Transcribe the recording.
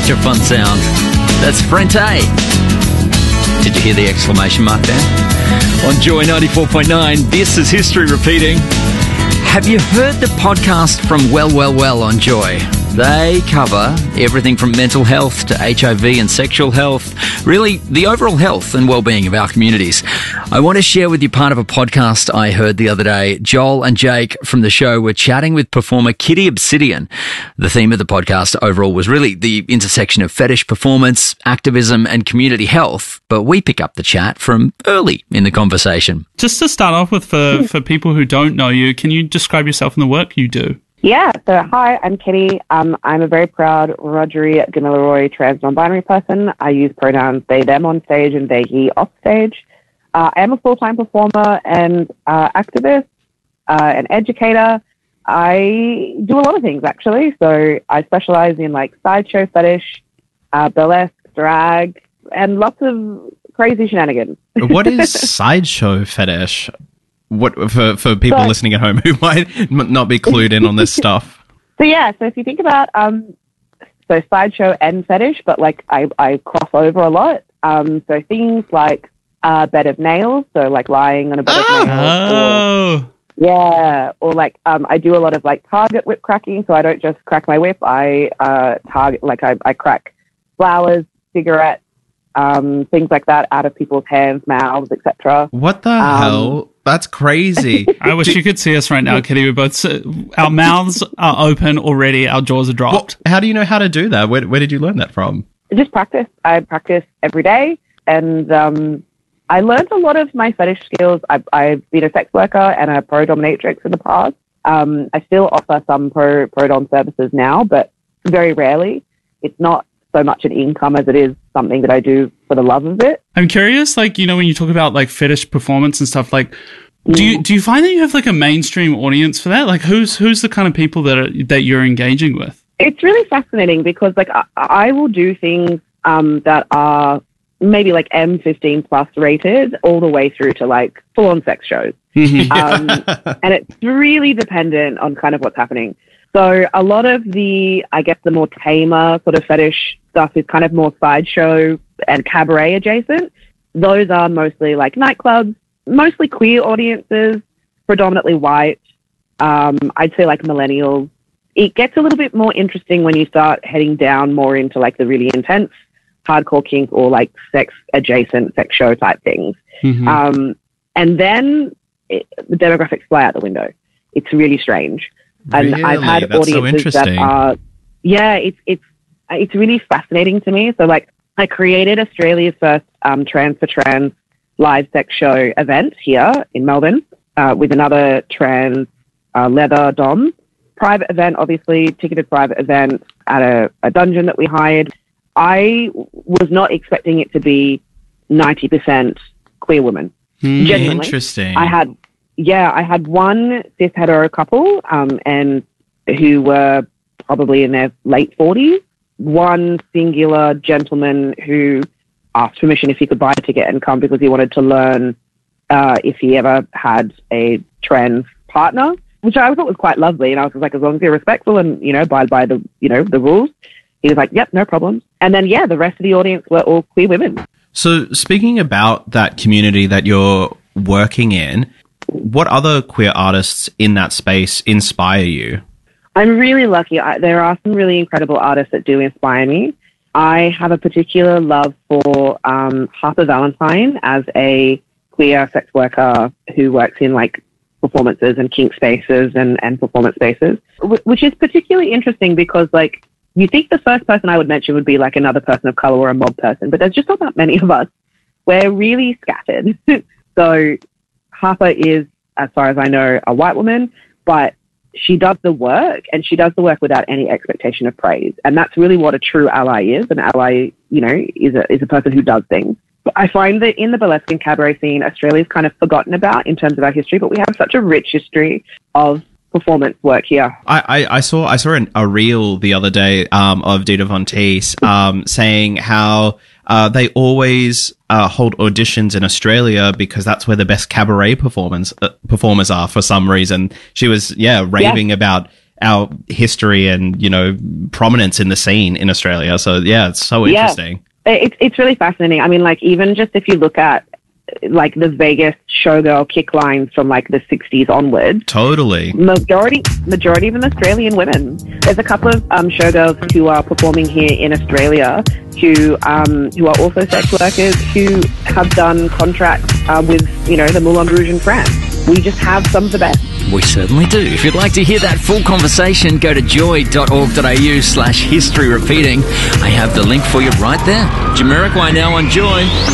Such a fun sound. That's Frente. Did you hear the exclamation mark there? On Joy 94.9, this is History Repeating. Have you heard the podcast from Well on Joy? They cover everything from mental health to HIV and sexual health, really the overall health and well-being of our communities. I want to share with you part of a podcast I heard the other day. Joel and Jake from the show were chatting with performer Kitty Obsidian. The theme of the podcast overall was really the intersection of fetish performance, activism and community health, but we pick up the chat from early in the conversation. Just to start off with, for people who don't know you, can you describe yourself and the work you do? Yeah, so hi, I'm Kitty. I'm a very proud Rogery Gamilaroi trans non-binary person. I use pronouns they, them on stage and they, he off stage. I am a full-time performer and activist, an educator. I do a lot of things, actually. So I specialize in like sideshow fetish, burlesque, drag, and lots of crazy shenanigans. What is sideshow fetish? What for people listening at home who might not be clued in on this stuff? So if you think about so sideshow and fetish, but like I cross over a lot. So things like bed of nails, so like lying on a bed of nails. Or like I do a lot of like target whip cracking, so I don't just crack my whip. I target, like I crack flowers, cigarettes, things like that out of people's hands, mouths, etc. What the hell? That's crazy. I wish you could see us right now, Kitty. We're both, our mouths are open already. Our jaws are dropped. How do you know how to do that? Where did you learn that from? Just practice. I practice every day. And I learned a lot of my fetish skills. I've been a sex worker and a pro dominatrix in the past. I still offer some pro dom services now, but very rarely. It's not so much an income as it is something that I do for the love of it. I'm curious, like, you know, when you talk about like fetish performance and stuff, like, do you find that you have like a mainstream audience for that? Like, who's the kind of people that you're engaging with? It's really fascinating because like I will do things that are maybe like M15 plus rated all the way through to like full on sex shows. And it's really dependent on kind of what's happening. So a lot of the, I guess, the more tamer sort of fetish stuff is kind of more sideshow and cabaret adjacent. Those are mostly like nightclubs, mostly queer audiences, predominantly white. I'd say like millennials. It gets a little bit more interesting when you start heading down more into like the really intense hardcore kink or like sex adjacent sex show type things. And then the demographics fly out the window. It's really strange. And really? I've had That's audiences that are, it's really fascinating to me. So like I created Australia's first trans for trans live sex show event here in Melbourne with another trans leather dom. Private event, obviously, ticketed private event at a dungeon that we hired. I was not expecting it to be 90% queer women. Genuinely. Interesting. I had one cis hetero couple, and who were probably in their late 40s. One singular gentleman who asked permission if he could buy a ticket and come because he wanted to learn if he ever had a trans partner, which I thought was quite lovely. And I was like, as long as you're respectful and, you know, abide by the, you know, the rules. He was like, yep, no problem. And then, the rest of the audience were all queer women. So speaking about that community that you're working in, what other queer artists in that space inspire you? I'm really lucky. There are some really incredible artists that do inspire me. I have a particular love for Harper Valentine as a queer sex worker who works in like performances and kink spaces and performance spaces, which is particularly interesting because like you think the first person I would mention would be like another person of color or a mob person, but there's just not that many of us. We're really scattered. So Harper is, as far as I know, a white woman, but she does the work and she does the work without any expectation of praise. And that's really what a true ally is. An ally, you know, is a person who does things. But I find that in the burlesque and cabaret scene, Australia's kind of forgotten about in terms of our history, but we have such a rich history of performance work here. I saw a reel the other day of Dita Von Teese saying how they always hold auditions in Australia because that's where the best cabaret performers are for some reason. She was raving about our history and, you know, prominence in the scene in Australia. So yeah, it's so interesting. It's really fascinating. I mean, like, even just if you look at like the Vegas showgirl kick lines from like the 60s onwards. Totally. Majority of them Australian women. There's a couple of showgirls who are performing here in Australia who are also sex workers who have done contracts with, you know, the Moulin Rouge in France. We just have some of the best. We certainly do. If you'd like to hear that full conversation, go to joy.org.au/history repeating. I have the link for you right there. Jamiroquai now on Joy.